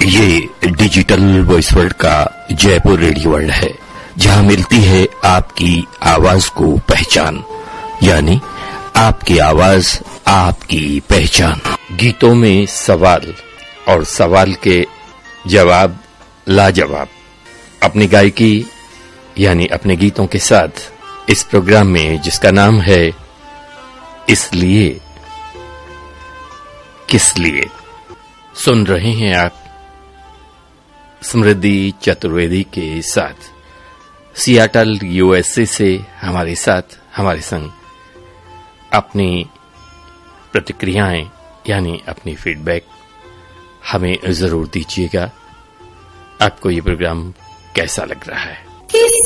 ये digital voice world का Jaipur radio world है, जहां मिलती है आपकी आवाज को पहचान, यानी आपकी आवाज आपकी पहचान। गीतों में सवाल और सवाल के जवाब लाजवाब। अपनी गायकी यानी अपने गीतों के साथ इस प्रोग्राम में, जिसका नाम है इसलिए किस लिए, सुन रहे हैं आप समृद्धि चतुर्वेदी के साथ। सियाटल यूएसए से हमारे साथ, हमारे संग अपनी प्रतिक्रियाएं यानी अपनी फीडबैक हमें जरूर दीजिएगा। आपको ये प्रोग्राम कैसा लग रहा है?